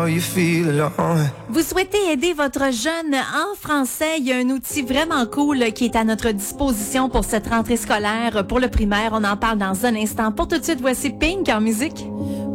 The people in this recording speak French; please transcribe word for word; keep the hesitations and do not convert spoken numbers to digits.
how you feel alone. Vous souhaitez aider votre jeune en français? Il y a un outil vraiment cool qui est à notre disposition pour cette rentrée scolaire pour le primaire. On en parle dans un instant. Pour tout de suite, voici Pink en musique.